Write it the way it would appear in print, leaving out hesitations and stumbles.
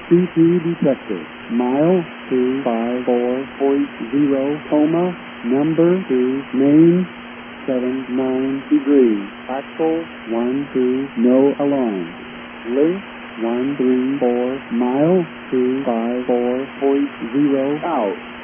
C2 detector. Mile 254.0, coma, number 2, main, 79 degrees. Axle 12, no alarm. Length 134, mile 254.0 out.